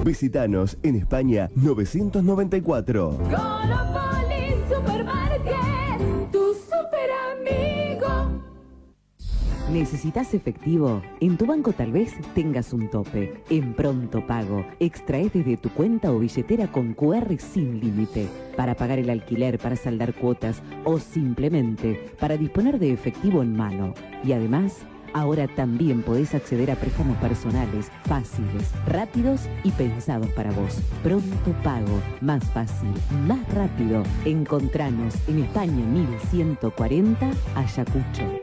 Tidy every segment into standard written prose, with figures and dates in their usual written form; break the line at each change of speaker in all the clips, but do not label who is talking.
Visítanos en España 994.
Monopoly Supermarket, tu super amigo.
¿Necesitas efectivo? En tu banco tal vez tengas un tope. En Pronto Pago, extraes desde tu cuenta o billetera con QR sin límite para pagar el alquiler, para saldar cuotas o simplemente para disponer de efectivo en mano. Y además, ahora también podés acceder a préstamos personales, fáciles, rápidos y pensados para vos. Pronto Pago, más fácil, más rápido. Encontranos en España 1140, Ayacucho.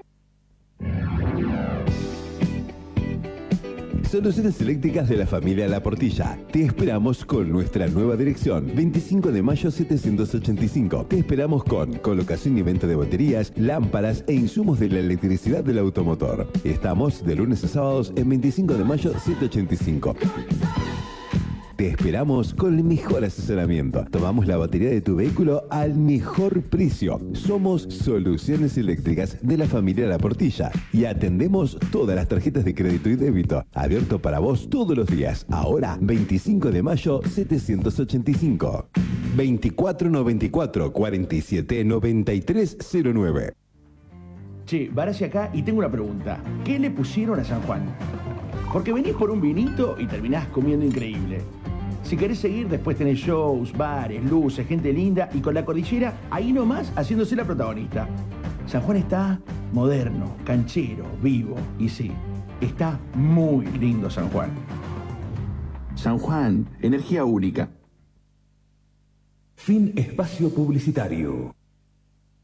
Soluciones eléctricas de la familia La Portilla. Te esperamos con nuestra nueva dirección. 25 de mayo 785. Te esperamos con colocación y venta de baterías, lámparas e insumos de la electricidad del automotor. Estamos de lunes a sábados en 25 de mayo 785. Te esperamos con el mejor asesoramiento. Tomamos la batería de tu vehículo al mejor precio. Somos Soluciones Eléctricas de la familia La Portilla y atendemos todas las tarjetas de crédito y débito. Abierto para vos todos los días. Ahora, 25 de mayo 785. 2494 47 93 09.
Che, Barassi acá y tengo una pregunta. ¿Qué le pusieron a San Juan? Porque venís por un vinito y terminás comiendo increíble. Si querés seguir, después tenés shows, bares, luces, gente linda y con la cordillera ahí nomás haciéndose la protagonista. San Juan está moderno, canchero, vivo y sí, está muy lindo San Juan.
San Juan, energía única.
Fin espacio publicitario.